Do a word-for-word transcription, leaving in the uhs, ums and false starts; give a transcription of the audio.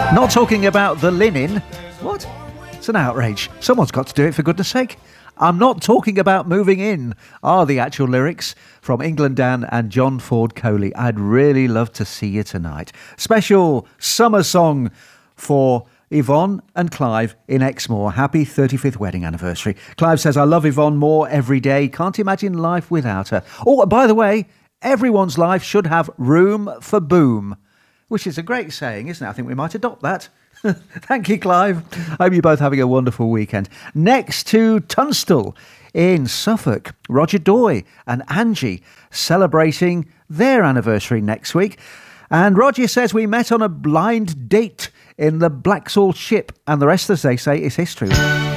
Not talking about the linen. What? It's an outrage. Someone's got to do it, for goodness sake. I'm not talking about moving in, are the actual lyrics from England Dan and John Ford Coley. I'd really love to see you tonight. Special summer song for Yvonne and Clive in Exmoor. Happy thirty-fifth wedding anniversary. Clive says, I love Yvonne more every day. Can't imagine life without her. Oh, by the way, everyone's life should have room for boom, which is a great saying, isn't it? I think we might adopt that. Thank you, Clive. Hope you're both having a wonderful weekend. Next to Tunstall in Suffolk, Roger Doy and Angie celebrating their anniversary next week. And Roger says we met on a blind date in the Blacksall ship, and the rest, as they say, is history.